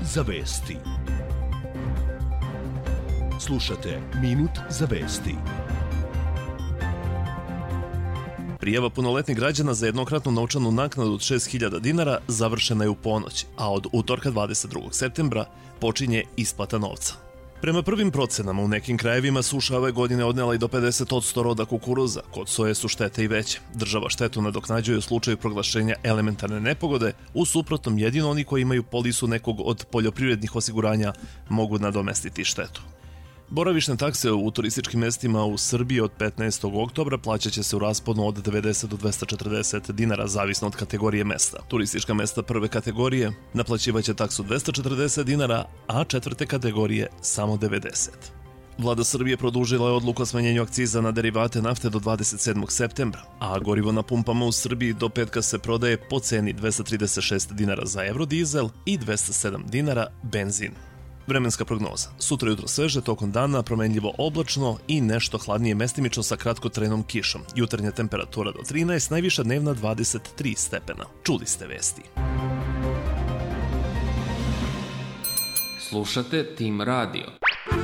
za vesti. Slušate Minut za vesti. Prijava punoletnih građana za jednokratnu novčanu naknadu od 6.000 dinara završena je u ponoć, a od utorka 22. septembra počinje isplata novca. Prema prvim procenama, u nekim krajevima suša ove godine odnela i do 50% roda kukuruza, kod soje su štete i veće. Država štetu nadoknađuje u slučaju proglašenja elementarne nepogode, u suprotnom jedino oni koji imaju polisu nekog od poljoprivrednih osiguranja mogu nadomestiti štetu. Boravišne takse u turističkim mestima u Srbiji od 15. oktobra plaćat će se u rasponu od 90 do 240 dinara, zavisno od kategorije mesta. Turistička mesta prve kategorije naplaćivaće taksu 240 dinara, a četvrte kategorije samo 90. Vlada Srbije produžila je odluku o smanjenju akciza na derivate nafte do 27. septembra, a gorivo na pumpama u Srbiji do petka se prodaje po ceni 236 dinara za evrodizel i 207 dinara benzin. Vremenska prognoza. Sutra jutro sveže, tokom dana promenljivo oblačno i nešto hladnije mestimično sa kratkotrenom kišom. Jutarnja temperatura do 13, najviša dnevna 23 stepena. Čuli ste vesti. Slušate Tim Radio.